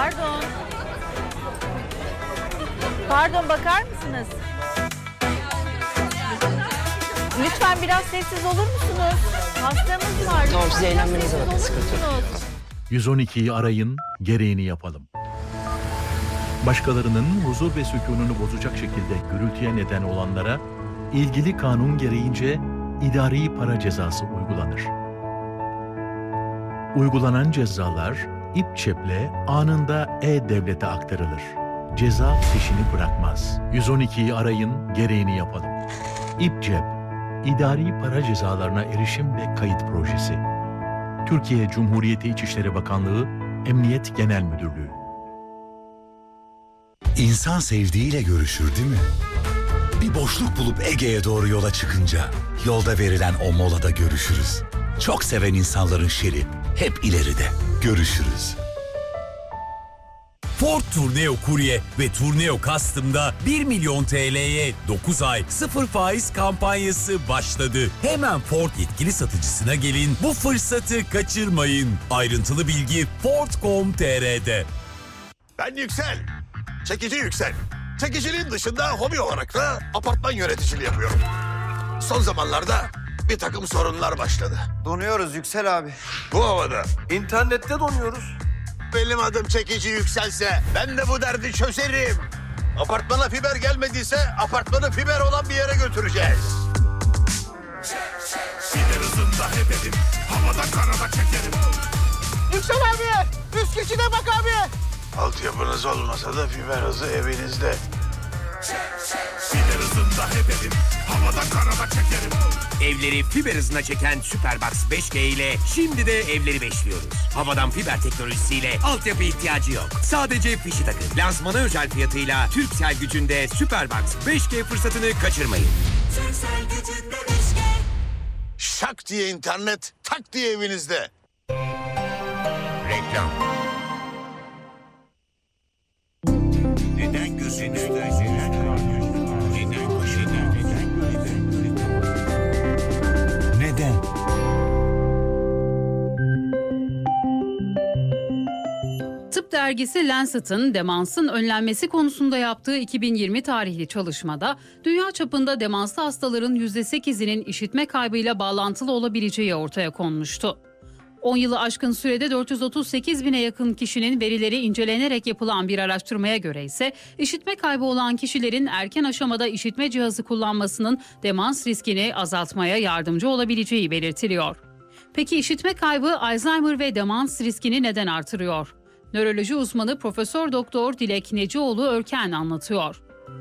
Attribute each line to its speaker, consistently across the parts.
Speaker 1: Pardon. Pardon, bakar mısınız? Lütfen biraz sessiz olur musunuz? Hastamız var.
Speaker 2: Tamam, siz eğlenmenize bakın, sıkıntı yok.
Speaker 3: 112'yi arayın, gereğini yapalım. Başkalarının huzur ve sükununu bozacak şekilde gürültüye neden olanlara ilgili kanun gereğince idari para cezası uygulanır. Uygulanan cezalar İPÇEP'le anında E-Devlet'e aktarılır. Ceza peşini bırakmaz. 112'yi arayın, gereğini yapalım. İPCEP, İdari Para Cezalarına Erişim ve Kayıt Projesi. Türkiye Cumhuriyeti İçişleri Bakanlığı, Emniyet Genel Müdürlüğü.
Speaker 4: İnsan sevdiğiyle görüşür değil mi? Bir boşluk bulup Ege'ye doğru yola çıkınca yolda verilen o molada görüşürüz. Çok seven insanların şeri hep ileride. Görüşürüz.
Speaker 5: Ford Tourneo Courier ve Tourneo Custom'da 1 milyon TL'ye 9 ay 0 faiz kampanyası başladı. Hemen Ford yetkili satıcısına gelin, bu fırsatı kaçırmayın. Ayrıntılı bilgi Ford.com.tr'de.
Speaker 6: Ben Yüksel. Çekici Yüksel. Çekiciliğin dışında hobi olarak da apartman yöneticiliği yapıyorum. Son zamanlarda bir takım sorunlar başladı.
Speaker 7: Donuyoruz Yüksel abi.
Speaker 6: Bu havada.
Speaker 7: İnternette donuyoruz.
Speaker 6: Benim adım Çekici Yüksel'se ben de bu derdi çözerim. Apartmana fiber gelmediyse apartmanı fiber olan bir yere götüreceğiz.
Speaker 8: Fiber hızında hederim. Havada karada çekerim.
Speaker 7: Yüksel abi! Üst geçide bak abi!
Speaker 6: Altyapınız olmasa da fiber hızı evinizde.
Speaker 8: Fiber hızında hederim. Havada karada çekerim.
Speaker 5: Evleri fiber hızına çeken Superbox 5G ile şimdi de evleri beşliyoruz. Havadan fiber teknolojisiyle altyapı ihtiyacı yok. Sadece fişi takın. Lansmana özel fiyatıyla Turkcell gücünde Superbox 5G fırsatını kaçırmayın.
Speaker 8: Turkcell gücünde 5G.
Speaker 6: Şak diye internet, tak diye evinizde.
Speaker 8: Reklam. Neden gözünüzde? Neden başında?
Speaker 4: Neden?
Speaker 9: Tıp dergisi Lancet'ın demansın önlenmesi konusunda yaptığı 2020 tarihli çalışmada dünya çapında demanslı hastaların %8'inin işitme kaybıyla bağlantılı olabileceği ortaya konmuştu. 10 yılı aşkın sürede 438 bine yakın kişinin verileri incelenerek yapılan bir araştırmaya göre ise işitme kaybı olan kişilerin erken aşamada işitme cihazı kullanmasının demans riskini azaltmaya yardımcı olabileceği belirtiliyor. Peki işitme kaybı Alzheimer ve demans riskini neden artırıyor? Nöroloji uzmanı Profesör Doktor Dilek Necioğlu Örken anlatıyor.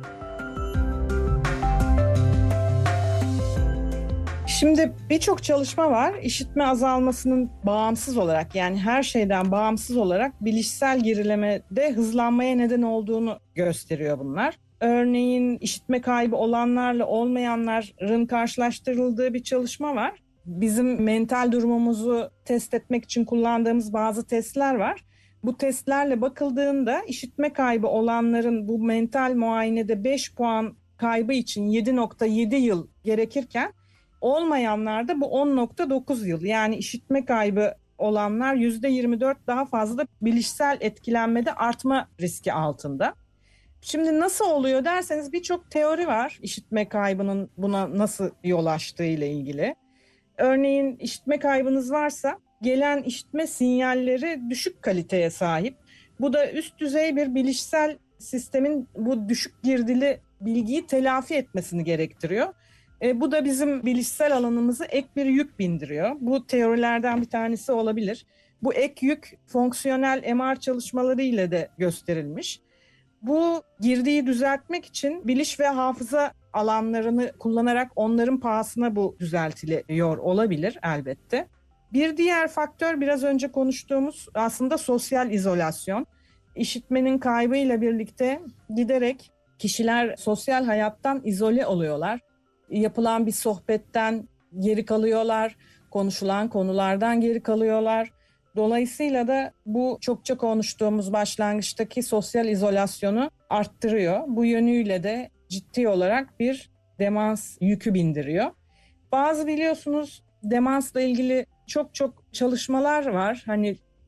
Speaker 10: Şimdi birçok çalışma var. İşitme azalmasının bağımsız olarak, yani her şeyden bağımsız olarak bilişsel gerilemede hızlanmaya neden olduğunu gösteriyor bunlar. Örneğin işitme kaybı olanlarla olmayanların karşılaştırıldığı bir çalışma var. Bizim mental durumumuzu test etmek için kullandığımız bazı testler var. Bu testlerle bakıldığında işitme kaybı olanların bu mental muayenede 5 puan kaybı için 7,7 yıl gerekirken olmayanlarda bu 10,9 yıl. Yani işitme kaybı olanlar %24 daha fazla bilişsel etkilenmede artma riski altında. Şimdi nasıl oluyor derseniz birçok teori var işitme kaybının buna nasıl yol açtığı ile ilgili. Örneğin işitme kaybınız varsa gelen işitme sinyalleri düşük kaliteye sahip. Bu da üst düzey bir bilişsel sistemin bu düşük girdili bilgiyi telafi etmesini gerektiriyor. Bu da bizim bilişsel alanımıza ek bir yük bindiriyor. Bu teorilerden bir tanesi olabilir. Bu ek yük fonksiyonel MR çalışmaları ile de gösterilmiş. Bu girdiyi düzeltmek için biliş ve hafıza alanlarını kullanarak onların pahasına bu düzeltiliyor olabilir elbette. Bir diğer faktör biraz önce konuştuğumuz aslında sosyal izolasyon. İşitmenin kaybıyla birlikte giderek kişiler sosyal hayattan izole oluyorlar. Yapılan bir sohbetten geri kalıyorlar, konuşulan konulardan geri kalıyorlar. Dolayısıyla da bu çokça konuştuğumuz başlangıçtaki sosyal izolasyonu arttırıyor. Bu yönüyle de ciddi olarak bir demans yükü bindiriyor. Bazı biliyorsunuz demansla ilgili çok çalışmalar var. Hani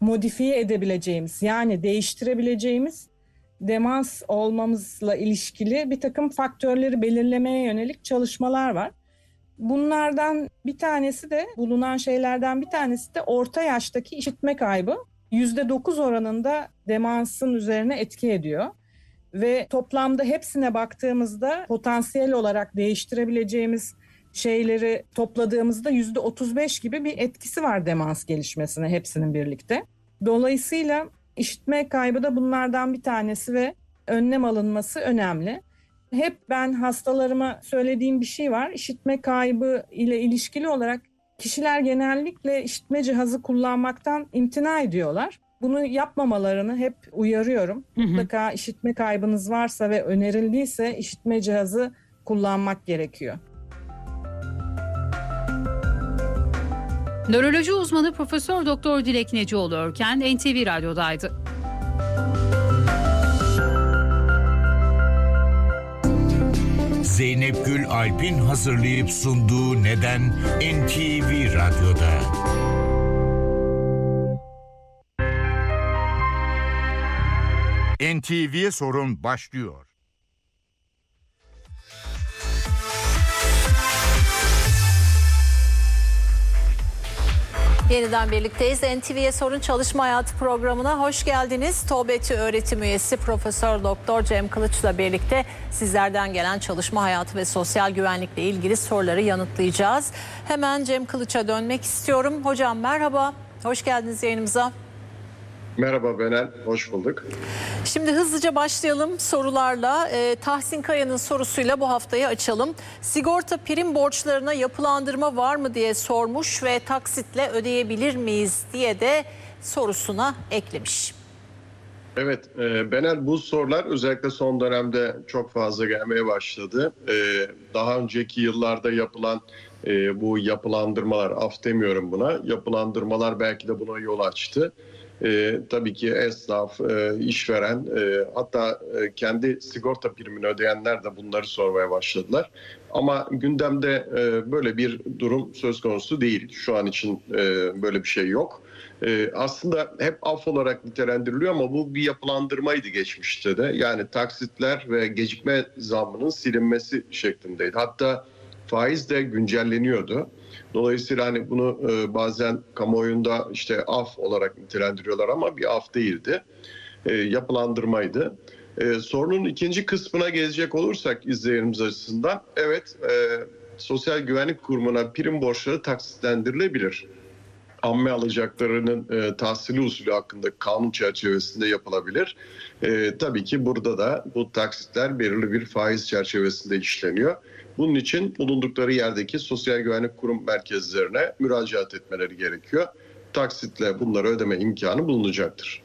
Speaker 10: modifiye edebileceğimiz, yani değiştirebileceğimiz demans olmamızla ilişkili bir takım faktörleri belirlemeye yönelik çalışmalar var. Bunlardan bir tanesi de, bulunan şeylerden bir tanesi de orta yaştaki işitme kaybı. %9 oranında demansın üzerine etki ediyor. Ve toplamda hepsine baktığımızda potansiyel olarak değiştirebileceğimiz şeyleri topladığımızda %35 gibi bir etkisi var demans gelişmesine, hepsinin birlikte. Dolayısıyla işitme kaybı da bunlardan bir tanesi ve önlem alınması önemli. Hep ben hastalarıma söylediğim bir şey var. İşitme kaybı ile ilişkili olarak kişiler genellikle işitme cihazı kullanmaktan imtina ediyorlar. Bunu yapmamalarını hep uyarıyorum. Mutlaka işitme kaybınız varsa ve önerildiyse işitme cihazı kullanmak gerekiyor.
Speaker 9: Nöroloji uzmanı Profesör Doktor Dilek Necioğlu Örken NTV Radyo'daydı.
Speaker 8: Zeynep Gül Alp'in hazırlayıp sunduğu Neden NTV Radyo'da.
Speaker 11: NTV'ye sorun başlıyor.
Speaker 1: Yeniden birlikteyiz. NTV'ye Sorun Çalışma Hayatı programına hoş geldiniz. TOBETÜ öğretim üyesi Profesör Doktor Cem Kılıç'la birlikte sizlerden gelen çalışma hayatı ve sosyal güvenlikle ilgili soruları yanıtlayacağız. Hemen Cem Kılıç'a dönmek istiyorum. Hocam merhaba, hoş geldiniz yayınımıza.
Speaker 12: Merhaba Benel, hoş bulduk.
Speaker 1: Şimdi hızlıca başlayalım sorularla. Tahsin Kaya'nın sorusuyla bu haftayı açalım. Sigorta prim borçlarına yapılandırma var mı diye sormuş ve taksitle ödeyebilir miyiz diye de sorusuna eklemiş.
Speaker 12: Evet Benel, bu sorular özellikle son dönemde çok fazla gelmeye başladı. Daha önceki yıllarda yapılan bu yapılandırmalar, af demiyorum buna, yapılandırmalar belki de buna yol açtı. Tabii ki esnaf, işveren, hatta kendi sigorta primini ödeyenler de bunları sormaya başladılar. Ama gündemde böyle bir durum söz konusu değil. Şu an için böyle bir şey yok. Aslında hep af olarak nitelendiriliyor ama bu bir yapılandırmaydı geçmişte de. Yani taksitler ve gecikme zammının silinmesi şeklindeydi. Hatta faiz de güncelleniyordu. Dolayısıyla hani bunu bazen kamuoyunda işte af olarak nitelendiriyorlar ama bir af değildi. Yapılandırmaydı. Sorunun ikinci kısmına gelecek olursak izleyenimiz açısından, evet, Sosyal Güvenlik Kurumu'na prim borçları taksitlendirilebilir. Amme alacaklarının tahsili usulü hakkında kanun çerçevesinde yapılabilir. Tabii ki burada da bu taksitler belirli bir faiz çerçevesinde işleniyor. Bunun için bulundukları yerdeki Sosyal Güvenlik Kurum merkezlerine müracaat etmeleri gerekiyor. Taksitle bunları ödeme imkanı bulunacaktır.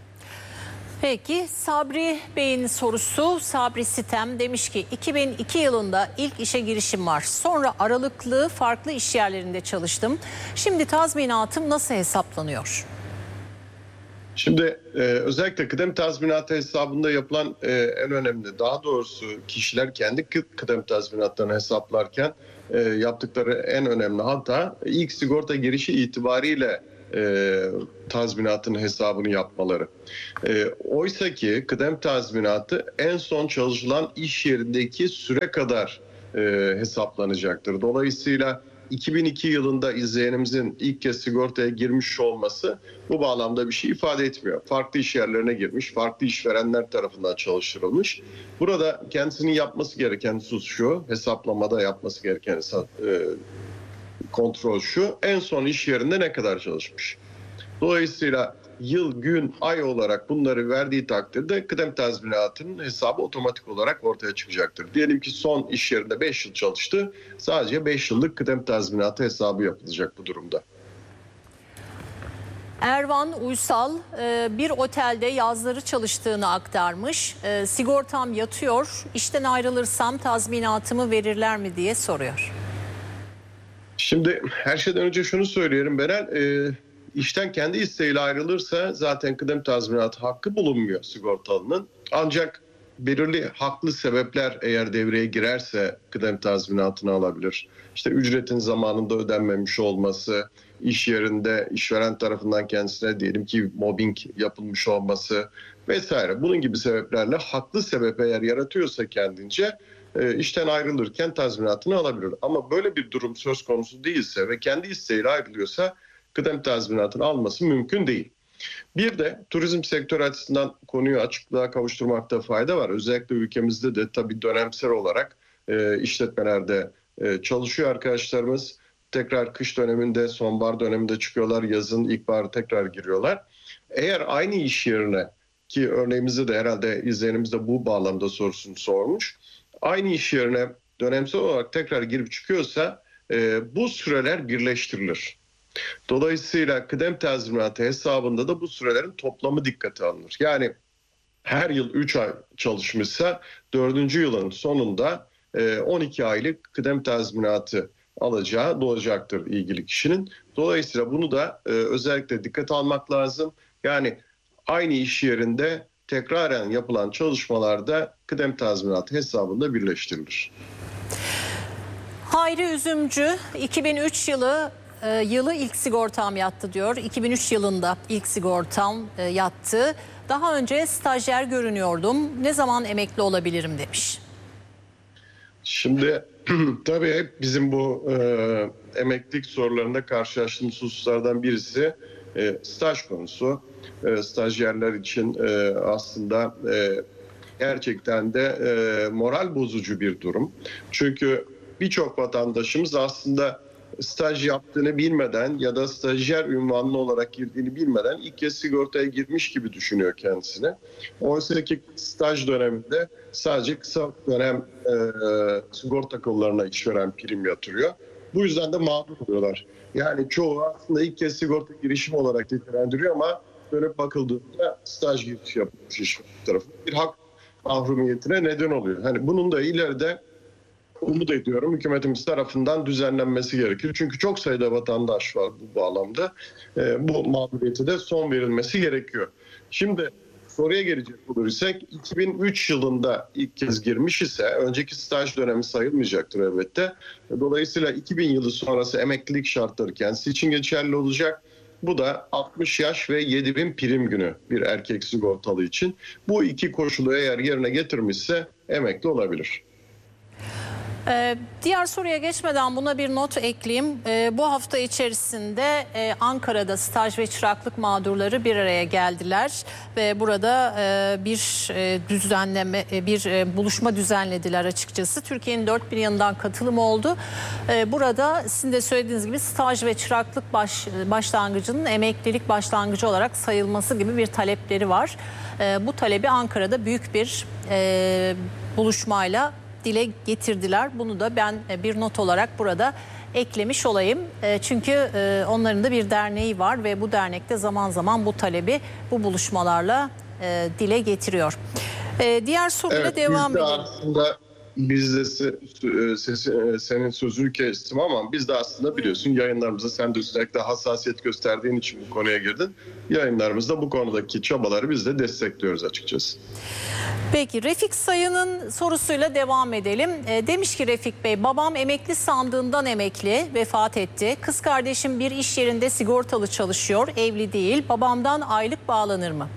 Speaker 1: Peki Sabri Bey'in sorusu, Sabri Sitem demiş ki 2002 yılında ilk işe girişim var. Sonra aralıklı farklı iş yerlerinde çalıştım. Şimdi tazminatım nasıl hesaplanıyor?
Speaker 12: Şimdi özellikle kıdem tazminatı hesabında yapılan en önemli, daha doğrusu kişiler kendi kıdem tazminatlarını hesaplarken yaptıkları en önemli hata ilk sigorta girişi itibariyle tazminatın hesabını yapmaları. Oysa ki kıdem tazminatı en son çalışılan iş yerindeki süre kadar hesaplanacaktır. Dolayısıyla 2002 yılında izleyenimizin ilk kez sigortaya girmiş olması bu bağlamda bir şey ifade etmiyor. Farklı iş yerlerine girmiş, farklı işverenler tarafından çalıştırılmış. Burada kendisinin yapması gereken husus şu, hesaplamada yapması gereken kontrol şu: en son iş yerinde ne kadar çalışmış. Dolayısıyla yıl, gün, ay olarak bunları verdiği takdirde kıdem tazminatının hesabı otomatik olarak ortaya çıkacaktır. Diyelim ki son iş yerinde 5 yıl çalıştı. Sadece 5 yıllık kıdem tazminatı hesabı yapılacak bu durumda.
Speaker 1: Ervan Uysal bir otelde yazları çalıştığını aktarmış. Sigortam yatıyor, işten ayrılırsam tazminatımı verirler mi diye soruyor.
Speaker 12: Şimdi her şeyden önce şunu söyleyelim Beren. İşten kendi isteğiyle ayrılırsa zaten kıdem tazminatı hakkı bulunmuyor sigortalının. Ancak belirli haklı sebepler eğer devreye girerse kıdem tazminatını alabilir. İşte ücretin zamanında ödenmemiş olması, iş yerinde işveren tarafından kendisine diyelim ki mobbing yapılmış olması vesaire. Bunun gibi sebeplerle haklı sebep eğer yaratıyorsa kendince işten ayrılırken tazminatını alabilir. Ama böyle bir durum söz konusu değilse ve kendi isteğiyle ayrılıyorsa kıdem tazminatını alması mümkün değil. Bir de turizm sektörü açısından konuyu açıklığa kavuşturmakta fayda var. Özellikle ülkemizde de tabii dönemsel olarak işletmelerde çalışıyor arkadaşlarımız. Tekrar kış döneminde, sonbahar döneminde çıkıyorlar, yazın ilkbahar tekrar giriyorlar. Eğer aynı iş yerine, ki örneğimizde de herhalde izleyenimiz de bu bağlamda sorusunu sormuş, aynı iş yerine dönemsel olarak tekrar girip çıkıyorsa bu süreler birleştirilir. Dolayısıyla kıdem tazminatı hesabında da bu sürelerin toplamı dikkate alınır. Yani her yıl 3 ay çalışmışsa 4. yılın sonunda 12 aylık kıdem tazminatı alacağı doğacaktır ilgili kişinin. Dolayısıyla bunu da özellikle dikkate almak lazım. Yani aynı iş yerinde tekraren yapılan çalışmalarda kıdem tazminatı hesabında birleştirilir.
Speaker 1: Hayri Üzümcü 2003 yılı ilk sigortam yattı diyor. 2003 yılında ilk sigortam yattı. Daha önce stajyer görünüyordum. Ne zaman emekli olabilirim demiş.
Speaker 12: Şimdi tabii hep bizim bu emeklilik sorularında karşılaştığımız hususlardan birisi staj konusu. Stajyerler için aslında gerçekten de moral bozucu bir durum. Çünkü birçok vatandaşımız aslında staj yaptığını bilmeden ya da stajyer ünvanlı olarak girdiğini bilmeden ilk kez sigortaya girmiş gibi düşünüyor kendisini. Oysa ki staj döneminde sadece kısa dönem sigorta kollarına işveren prim yatırıyor. Bu yüzden de mağdur oluyorlar. Yani çoğu aslında ilk kez sigorta girişimi olarak nitelendiriyor ama dönüp bakıldığında staj giriş yapmış işveren tarafı bir hak mahrumiyetine neden oluyor. Hani bunun da ileride umut ediyorum hükümetimiz tarafından düzenlenmesi gerekir. Çünkü çok sayıda vatandaş var bu bağlamda. Bu mağduriyete de son verilmesi gerekiyor. Şimdi soruya gelecek olursak 2003 yılında ilk kez girmiş ise önceki staj dönemi sayılmayacaktır elbette. Dolayısıyla 2000 yılı sonrası emeklilik şartları kendisi için geçerli olacak. Bu da 60 yaş ve 7000 prim günü bir erkek sigortalı için. Bu iki koşulu eğer yerine getirmişse emekli olabilir.
Speaker 1: Diğer soruya geçmeden buna bir not ekleyeyim. Bu hafta içerisinde Ankara'da staj ve çıraklık mağdurları bir araya geldiler ve burada bir buluşma düzenlediler açıkçası. Türkiye'nin dört bir yanından katılım oldu. Burada sizin de söylediğiniz gibi staj ve çıraklık başlangıcının emeklilik başlangıcı olarak sayılması gibi bir talepleri var. Bu talebi Ankara'da büyük bir buluşmayla dile getirdiler. Bunu da ben bir not olarak burada eklemiş olayım. Çünkü onların da bir derneği var ve bu dernekte zaman zaman bu talebi bu buluşmalarla dile getiriyor. Diğer soruyla devam edelim.
Speaker 12: Aslında biz de senin sözünü kestim ama biz de aslında biliyorsun yayınlarımızda sen de özellikle hassasiyet gösterdiğin için bu konuya girdin. Yayınlarımızda bu konudaki çabaları biz de destekliyoruz açıkçası.
Speaker 1: Peki Refik Sayın'ın sorusuyla devam edelim. Demiş ki Refik Bey, babam emekli sandığından emekli, vefat etti. Kız kardeşim bir iş yerinde sigortalı çalışıyor, evli değil. Babamdan aylık bağlanır mı?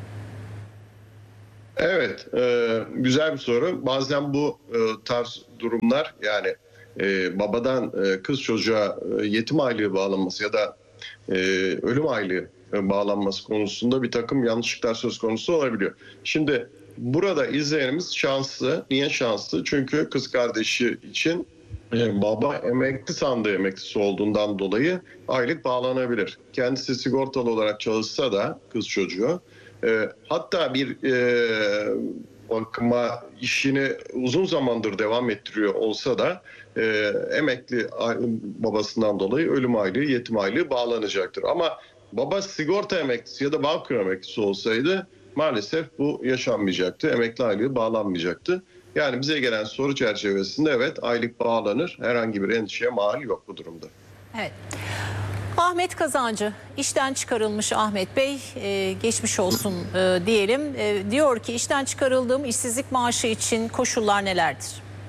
Speaker 12: Evet, güzel bir soru. Bazen bu tarz durumlar yani babadan kız çocuğa yetim aylığı bağlanması ya da ölüm aylığı bağlanması konusunda bir takım yanlışlıklar söz konusu olabiliyor. Şimdi burada izleyenimiz şanslı. Niye şanslı? Çünkü kız kardeşi için baba emekli sandığı emeklisi olduğundan dolayı aylık bağlanabilir. Kendisi sigortalı olarak çalışsa da kız çocuğu hatta bir bakıma işini uzun zamandır devam ettiriyor olsa da emekli babasından dolayı ölüm aylığı, yetim aylığı bağlanacaktır. Ama baba sigorta emeklisi ya da Bağkur emeklisi olsaydı maalesef bu yaşanmayacaktı. Emekli aylığı bağlanmayacaktı. Yani bize gelen soru çerçevesinde evet aylık bağlanır. Herhangi bir endişeye mahal yok bu durumda.
Speaker 1: Evet. Ahmet Kazancı, işten çıkarılmış Ahmet Bey, geçmiş olsun diyelim. Diyor ki işten çıkarıldığım işsizlik maaşı için koşullar nelerdir?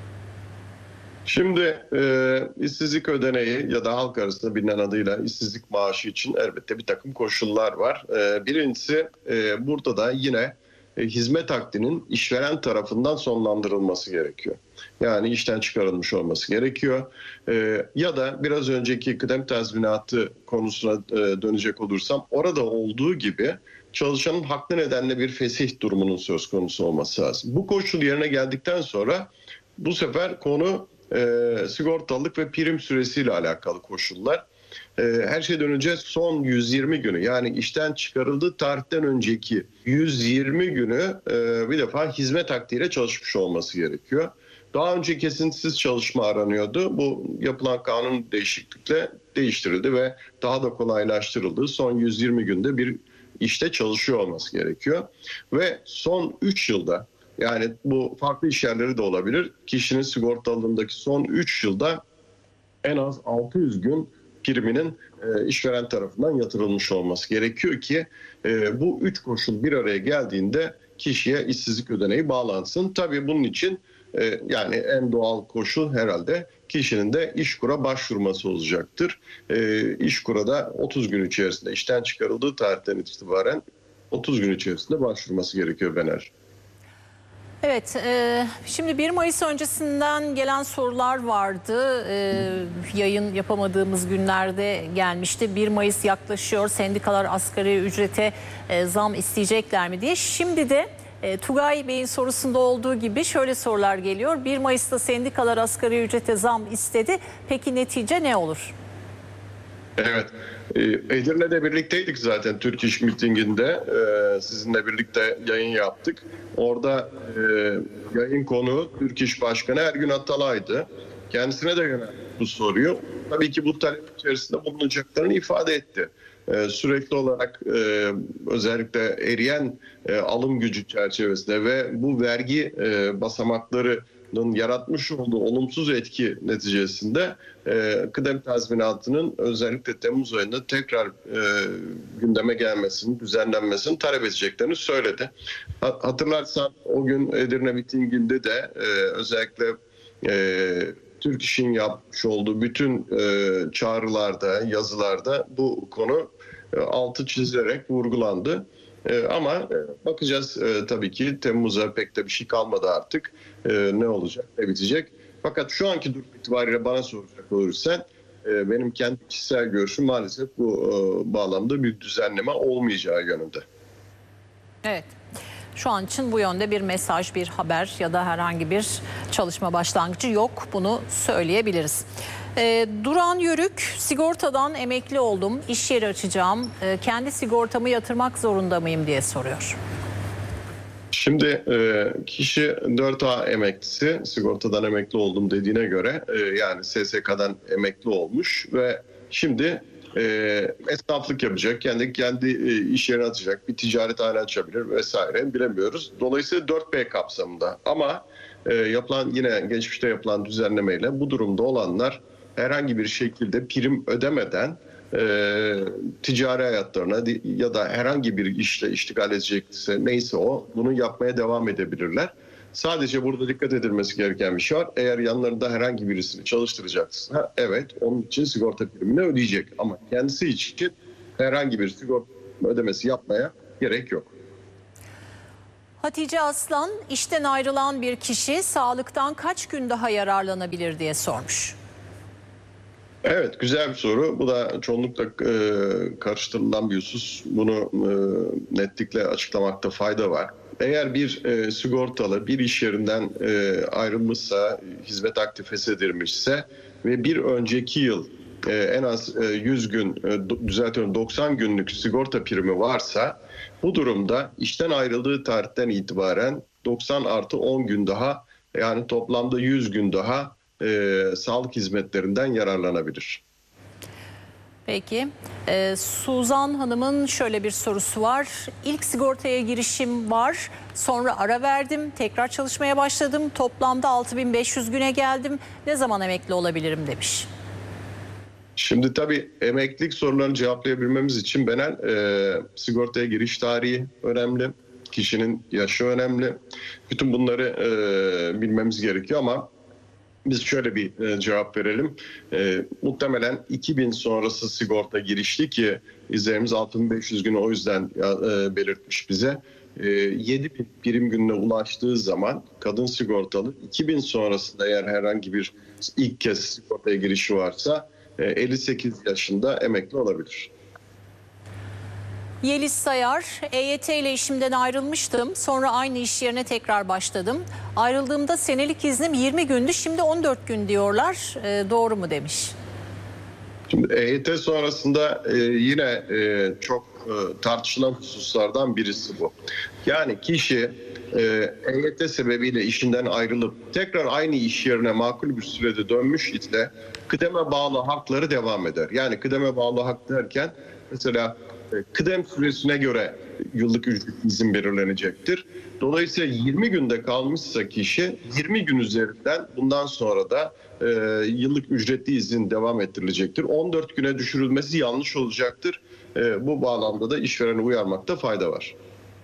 Speaker 12: Şimdi işsizlik ödeneği ya da halk arasında bilinen adıyla işsizlik maaşı için elbette bir takım koşullar var. Birincisi burada da yine hizmet akdinin işveren tarafından sonlandırılması gerekiyor. Yani işten çıkarılmış olması gerekiyor. Ya da biraz önceki kıdem tazminatı konusuna dönecek olursam orada olduğu gibi çalışanın haklı nedenle bir fesih durumunun söz konusu olması lazım. Bu koşul yerine geldikten sonra bu sefer konu sigortalılık ve prim süresiyle alakalı koşullar. Her şeyden önce son 120 günü yani işten çıkarıldığı tarihten önceki 120 günü bir defa hizmet akdiyle çalışmış olması gerekiyor. Daha önce kesintisiz çalışma aranıyordu. Bu yapılan kanun değişiklikle değiştirildi ve daha da kolaylaştırıldı. Son 120 günde bir işte çalışıyor olması gerekiyor. Ve son 3 yılda yani bu farklı iş yerleri de olabilir. Kişinin sigortalılığındaki son 3 yılda en az 600 gün priminin işveren tarafından yatırılmış olması gerekiyor ki bu 3 koşul bir araya geldiğinde kişiye işsizlik ödeneği bağlansın. Tabii bunun için yani en doğal koşul herhalde kişinin de İşkur'a başvurması olacaktır. İşkur'a da 30 gün içerisinde işten çıkarıldığı tarihten itibaren 30 gün içerisinde başvurması gerekiyor Bener.
Speaker 1: Evet, şimdi 1 Mayıs öncesinden gelen sorular vardı. Yayın yapamadığımız günlerde gelmişti. 1 Mayıs yaklaşıyor, sendikalar asgari ücrete zam isteyecekler mi diye. Şimdi de Tugay Bey'in sorusunda olduğu gibi şöyle sorular geliyor. 1 Mayıs'ta sendikalar asgari ücrete zam istedi. Peki netice ne olur?
Speaker 12: Evet, Edirne'de birlikteydik zaten Türk İş mitinginde. Sizinle birlikte yayın yaptık. Orada yayın konuğu Türk İş Başkanı Ergün Atalay'dı. Kendisine de yöneldi bu soruyu. Tabii ki bu talep içerisinde bulunacaklarını ifade etti. Sürekli olarak özellikle eriyen alım gücü çerçevesinde ve bu vergi basamaklarının yaratmış olduğu olumsuz etki neticesinde kıdem tazminatının özellikle Temmuz ayında tekrar gündeme gelmesini, düzenlenmesini talep edeceklerini söyledi. Hatırlarsan o gün Edirne mitinginde de özellikle Türk İş'in yapmış olduğu bütün çağrılarda, yazılarda bu konu altı çizilerek vurgulandı. Ama bakacağız tabii ki Temmuz'a pek de bir şey kalmadı artık. Ne olacak, ne bitecek. Fakat şu anki durum itibariyle bana soracak olursan benim kendi kişisel görüşüm maalesef bu bağlamda bir düzenleme olmayacağı yönünde. Evet.
Speaker 1: Şu an için bu yönde bir mesaj, bir haber ya da herhangi bir çalışma başlangıcı yok. Bunu söyleyebiliriz. Duran Yörük, sigortadan emekli oldum, iş yeri açacağım. Kendi sigortamı yatırmak zorunda mıyım diye soruyor.
Speaker 12: Şimdi kişi 4A emeklisi, sigortadan emekli oldum dediğine göre yani SSK'dan emekli olmuş ve şimdi esnaflık yapacak, kendi iş yerini açacak, bir ticarethane açabilir vesaire bilemiyoruz. Dolayısıyla 4B kapsamında ama yine geçmişte yapılan düzenlemeyle bu durumda olanlar herhangi bir şekilde prim ödemeden ticari hayatlarına ya da herhangi bir işle iştigal edecekse neyse bunu yapmaya devam edebilirler. Sadece burada dikkat edilmesi gereken bir şey var. Eğer yanlarında herhangi birisini çalıştıracaksa evet onun için sigorta primini ödeyecek. Ama kendisi için herhangi bir sigorta ödemesi yapmaya gerek yok.
Speaker 1: Hatice Aslan, işten ayrılan bir kişi sağlıktan kaç gün daha yararlanabilir diye sormuş.
Speaker 12: Evet, güzel bir soru. Bu da çoğunlukla karıştırılan bir husus. Bunu netlikle açıklamakta fayda var. Eğer bir sigortalı bir iş yerinden ayrılmışsa, hizmet akdi feshedilmişse ve bir önceki yıl en az 100 gün, 90 günlük sigorta primi varsa bu durumda işten ayrıldığı tarihten itibaren 90 artı 10 gün daha yani toplamda 100 gün daha sağlık hizmetlerinden yararlanabilir.
Speaker 1: Peki. Suzan Hanım'ın şöyle bir sorusu var. İlk sigortaya girişim var. Sonra ara verdim. Tekrar çalışmaya başladım. Toplamda 6500 güne geldim. Ne zaman emekli olabilirim demiş.
Speaker 12: Şimdi tabii emeklilik sorularını cevaplayabilmemiz için Benel sigortaya giriş tarihi önemli. Kişinin yaşı önemli. Bütün bunları bilmemiz gerekiyor ama biz şöyle bir cevap verelim. Muhtemelen 2000 sonrası sigorta girişli ki izleyicimiz 6500 günü o yüzden belirtmiş bize. 7000 prim gününe ulaştığı zaman kadın sigortalı 2000 sonrasında eğer herhangi bir ilk kez sigortaya girişi varsa 58 yaşında emekli olabilir.
Speaker 1: Yeliz Sayar, EYT ile işimden ayrılmıştım. Sonra aynı iş yerine tekrar başladım. Ayrıldığımda senelik iznim 20 gündü. Şimdi 14 gün diyorlar. Doğru mu demiş?
Speaker 12: Şimdi EYT sonrasında yine çok tartışılan hususlardan birisi bu. Yani kişi EYT sebebiyle işinden ayrılıp tekrar aynı iş yerine makul bir sürede dönmüş ise kıdeme bağlı hakları devam eder. Yani kıdeme bağlı hak derken mesela kıdem süresine göre yıllık ücret izin belirlenecektir. Dolayısıyla 20 günde kalmışsa kişi 20 gün üzerinden bundan sonra da yıllık ücretli izin devam ettirilecektir. 14 güne düşürülmesi yanlış olacaktır. Bu bağlamda da işvereni uyarmakta fayda var.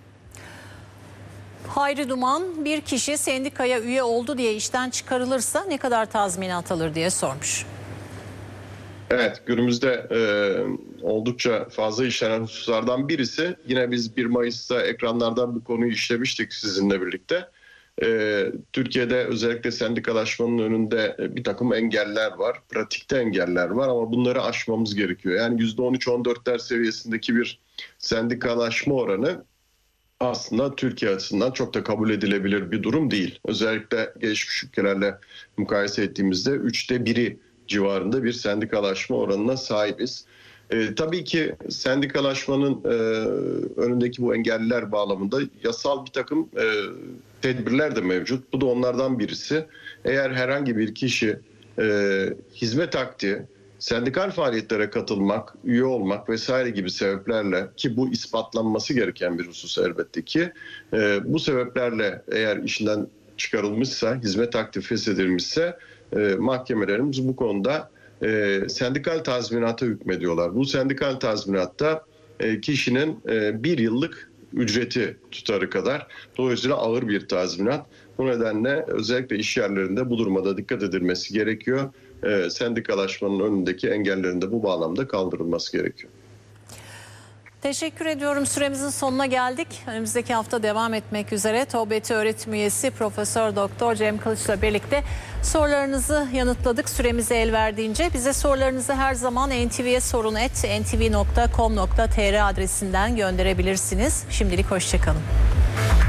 Speaker 1: Hayri Duman, bir kişi sendikaya üye oldu diye işten çıkarılırsa ne kadar tazminat alır diye sormuş.
Speaker 12: Evet, günümüzde oldukça fazla işlenen hususlardan birisi. Yine biz 1 Mayıs'ta ekranlardan bu konuyu işlemiştik sizinle birlikte. Türkiye'de özellikle sendikalaşmanın önünde bir takım engeller var. Pratikte engeller var ama bunları aşmamız gerekiyor. Yani %13-14'ler seviyesindeki bir sendikalaşma oranı aslında Türkiye açısından çok da kabul edilebilir bir durum değil. Özellikle gelişmiş ülkelerle mukayese ettiğimizde 1/3 civarında bir sendikalaşma oranına sahibiz. Tabii ki sendikalaşmanın önündeki bu engeller bağlamında yasal bir takım tedbirler de mevcut. Bu da onlardan birisi. Eğer herhangi bir kişi hizmet akdi, sendikal faaliyetlere katılmak, üye olmak vesaire gibi sebeplerle, ki bu ispatlanması gereken bir husus elbette ki, bu sebeplerle eğer işinden çıkarılmışsa, hizmet akdi feshedilmişse mahkemelerimiz bu konuda sendikal tazminata hükmediyorlar. Bu sendikal tazminatta kişinin 1 yıllık ücreti tutarı kadar. Dolayısıyla ağır bir tazminat. Bu nedenle özellikle iş yerlerinde bu duruma da dikkat edilmesi gerekiyor. Sendikalaşmanın önündeki engellerin de bu bağlamda kaldırılması gerekiyor.
Speaker 1: Teşekkür ediyorum. Süremizin sonuna geldik. Önümüzdeki hafta devam etmek üzere TOBETI öğretim üyesi Profesör Doktor Cem Kılıç'la birlikte sorularınızı yanıtladık. Süremize el verdiğince bize sorularınızı her zaman ntv'ye sorun@ntv.com.tr adresinden gönderebilirsiniz. Şimdilik hoşçakalın.